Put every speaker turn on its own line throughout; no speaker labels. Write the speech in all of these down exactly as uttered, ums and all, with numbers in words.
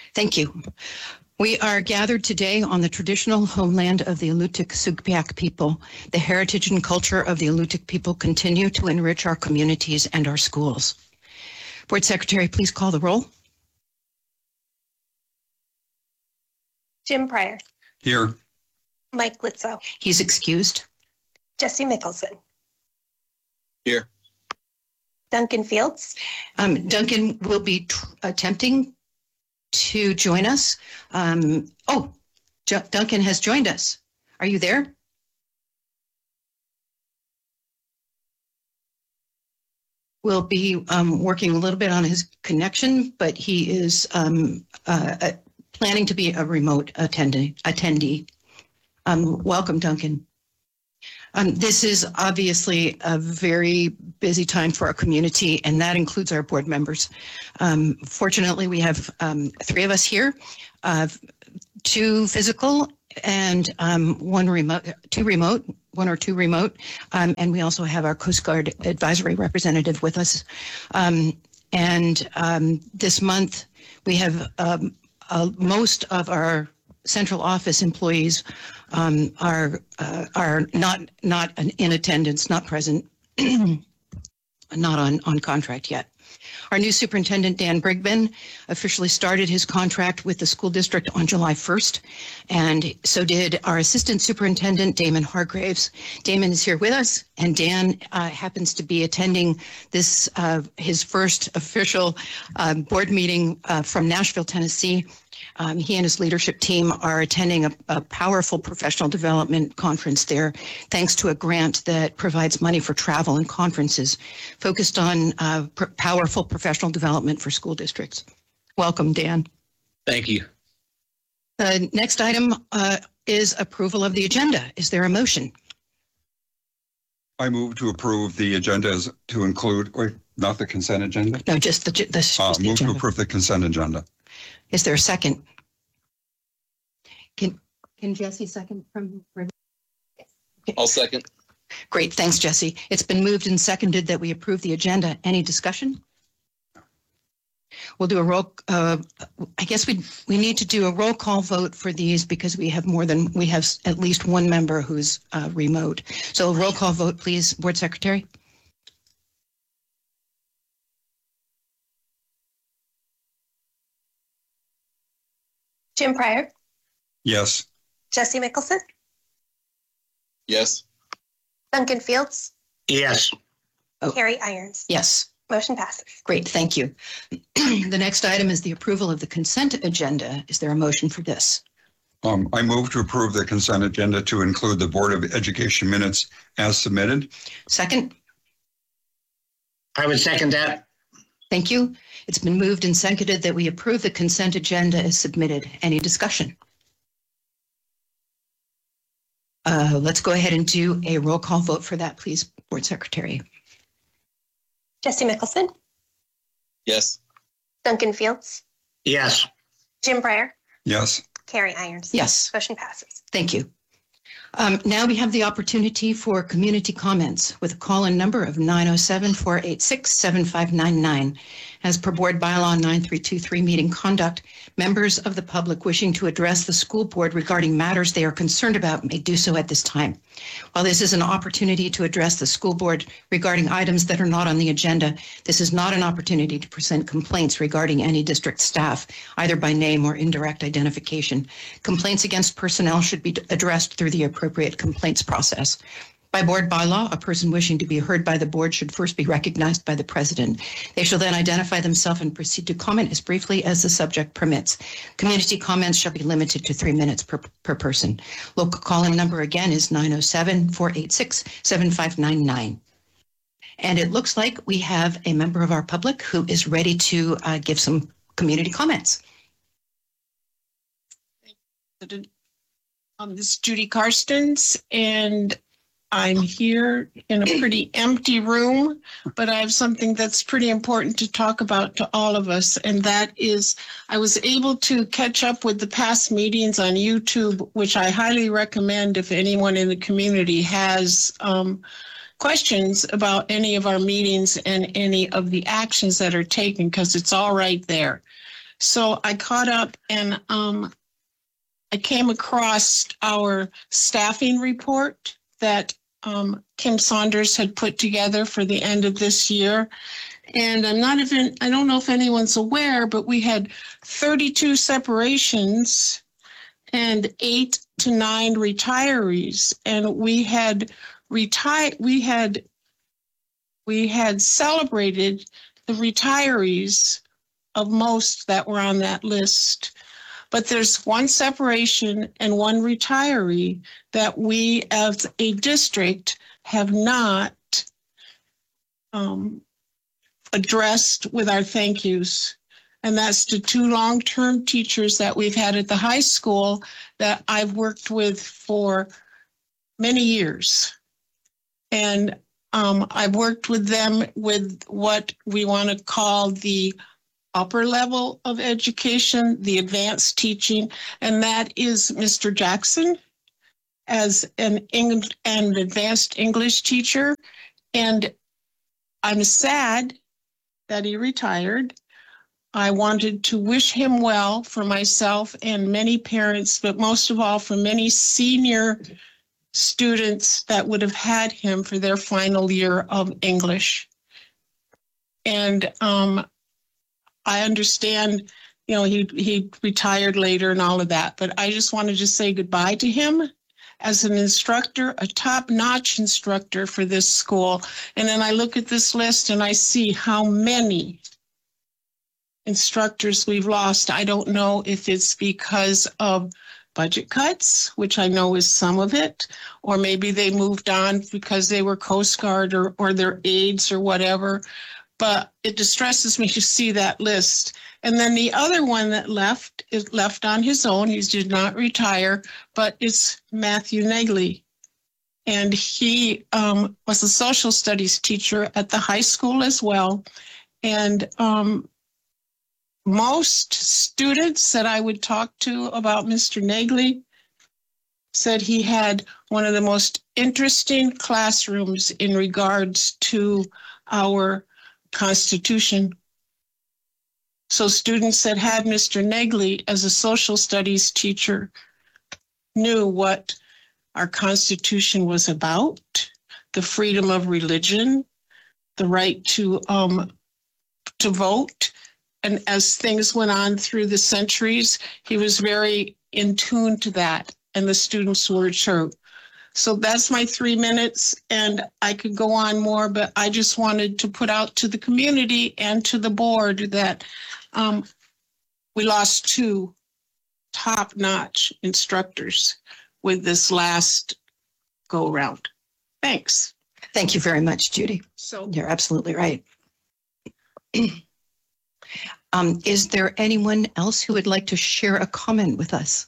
Thank you. We are gathered today on the traditional homeland of the Alutiiq Sugpiaq people. The heritage and culture of the Alutiiq people continue to enrich our communities and our schools. Board Secretary, please call the roll.
Jim Pryor.
Here.
Mike Litzo.
He's excused.
Jesse Mickelson.
Here.
Duncan Fields.
Um, Duncan will be tr- attempting to join us. Um, oh, J- Duncan has joined us. Are you there? We'll be um, working a little bit on his connection, but he is um, uh, uh, planning to be a remote attendee. attendee. Um, welcome, Duncan. Um, this is obviously a very busy time for our community, and that includes our board members. Um, fortunately, we have um, three of us here, uh, two physical and um, one remote, two remote, one or two remote, um, and we also have our Coast Guard advisory representative with us. Um, and um, this month, we have um, uh, most of our central office employees um, are uh, are not not in attendance, not present, not on, on contract yet. Our new superintendent, Dan Brigman, officially started his contract with the school district on July first, and so did our assistant superintendent, Damon Hargraves. Damon is here with us, and Dan uh, happens to be attending this, uh, his first official uh, board meeting uh, from Nashville, Tennessee. Um, he and his leadership team are attending a, a powerful professional development conference there, thanks to a grant that provides money for travel and conferences focused on uh, pr- powerful professional development for school districts. Welcome, Dan.
Thank you.
The next item uh, is approval of the agenda. Is there a motion?
I move to approve the agenda as to include, wait, not the consent agenda?
No, just the, the, just
Uh,
the
move
agenda.
to approve the consent agenda.
Is there a second? Can can Jesse second from?
I'll second.
Great, thanks, Jesse. It's been moved and seconded that we approve the agenda. Any discussion? We'll do a roll. Uh, I guess we we need to do a roll call vote for these because we have more than we have at least one member who's uh, remote. So roll call vote, please, Board Secretary.
Jim Pryor.
Yes.
Jesse Mickelson.
Yes.
Duncan Fields.
Yes.
Oh.
Carrie Irons.
Yes.
Motion passes.
Great, thank you. The next item is the approval of the consent agenda. Is there a motion for this?
Um, I move to approve the consent agenda to include the Board of Education minutes as submitted.
Second?
I would second that.
Thank you. It's been moved and seconded that we approve the consent agenda as submitted. Any discussion? Uh, let's go ahead and do a roll call vote for that, please, Board Secretary.
Jesse Mickelson.
Yes.
Duncan Fields.
Yes.
Jim Pryor.
Yes.
Carrie Irons.
Yes.
Motion passes.
Thank you. Um, now we have the opportunity for community comments with a call-in number of nine oh seven, four eight six, seven five nine nine. As per Board Bylaw nine three two three meeting conduct, members of the public wishing to address the school board regarding matters they are concerned about may do so at this time. While this is an opportunity to address the school board regarding items that are not on the agenda, this is not an opportunity to present complaints regarding any district staff, either by name or indirect identification. Complaints against personnel should be addressed through the appropriate complaints process. By board bylaw, a person wishing to be heard by the board should first be recognized by the president. They shall then identify themselves and proceed to comment as briefly as the subject permits. Community comments shall be limited to three minutes per, per person. Local call-in number again is nine oh seven, four eight six, seven five nine nine. And it looks like we have a member of our public who is ready to uh, give some community comments.
Um, this is Judy Karstens, and I'm here in a pretty empty room, but I have something that's pretty important to talk about to all of us, and that is I was able to catch up with the past meetings on YouTube, which I highly recommend if anyone in the community has um, questions about any of our meetings and any of the actions that are taken, because it's all right there. So I caught up and um, I came across our staffing report that um, Kim Saunders had put together for the end of this year. And I'm not even, I don't know if anyone's aware, but we had thirty-two separations and eight to nine retirees. And we had retired, we had, we had celebrated the retirees of most that were on that list. But there's one separation and one retiree that we as a district have not um, addressed with our thank yous. And that's the two long-term teachers that we've had at the high school that I've worked with for many years. And um, I've worked with them with what we want to call the upper level of education, the advanced teaching, and that is Mister Jackson as an English and advanced English teacher. And I'm sad that he retired. I wanted to wish him well for myself and many parents, but most of all for many senior students that would have had him for their final year of English. And um, I understand, you know, he he retired later and all of that, but I just wanted to say goodbye to him as an instructor, a top-notch instructor for this school. And then I look at this list and I see how many instructors we've lost. I don't know if it's because of budget cuts, which I know is some of it, or maybe they moved on because they were Coast Guard or, or their aides or whatever. But it distresses me to see that list. And then the other one that left is left on his own. He did not retire, but it's Matthew Negley. And he um, was a social studies teacher at the high school as well. And um, most students that I would talk to about Mister Negley said he had one of the most interesting classrooms in regards to our Constitution. So students that had Mister Negley as a social studies teacher knew what our Constitution was about, the freedom of religion, the right to um, to vote. And as things went on through the centuries, he was very in tune to that, and the students were sure. So that's my three minutes, and I could go on more, but I just wanted to put out to the community and to the board that um, we lost two top-notch instructors with this last go-round. Thanks.
Thank you very much, Judy.
So
You're absolutely right. um, is there anyone else who would like to share a comment with us?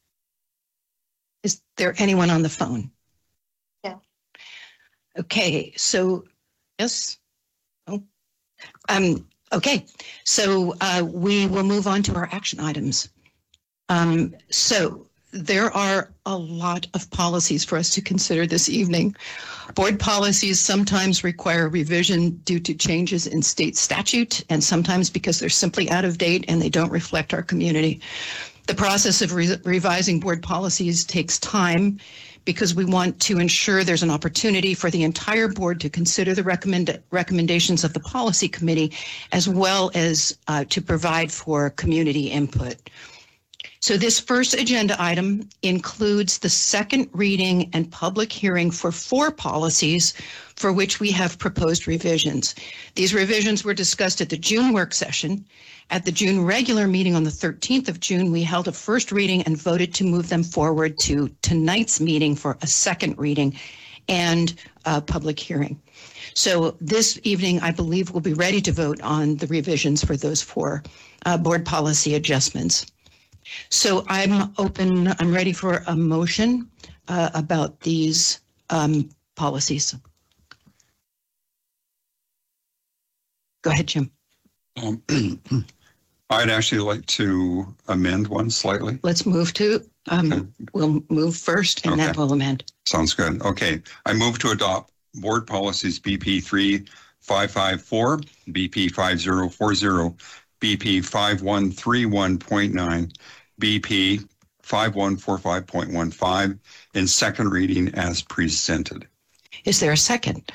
Is there anyone on the phone?
No.
Okay, so yes. Oh. Um, okay, so uh, we will move on to our action items. Um, so there are a lot of policies for us to consider this evening. Board policies sometimes require revision due to changes in state statute, and sometimes because they're simply out of date and they don't reflect our community. The process of re- revising board policies takes time because we want to ensure there's an opportunity for the entire board to consider the recommend- recommendations of the policy committee, as well as uh, to provide for community input. So this first agenda item includes the second reading and public hearing for four policies for which we have proposed revisions. These revisions were discussed at the June work session. At the June regular meeting on the thirteenth of June, we held a first reading and voted to move them forward to tonight's meeting for a second reading and a public hearing. So this evening, I believe we'll be ready to vote on the revisions for those four uh, board policy adjustments. So I'm open, I'm ready for a motion uh, about these um, policies. Go ahead, Jim.
Um, I'd actually like to amend one slightly.
Let's move to, um,
Okay.
we'll move first and then
Okay.
we'll amend.
Sounds good. Okay. I move to adopt board policies B P three five five four, B P five zero four zero, B P five one three one point nine, B P five one four five point one five, in second reading as presented.
Is there a second?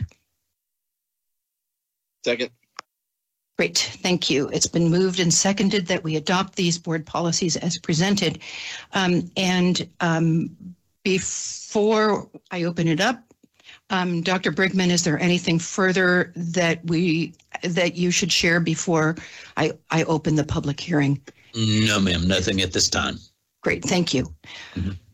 Second.
Great, thank you. It's been moved and seconded that we adopt these board policies as presented. Um, and um, before I open it up, um, Doctor Brigman, is there anything further that we that you should share before I, I open the public hearing?
No, ma'am, nothing at this time.
Great, thank you.
Mhm.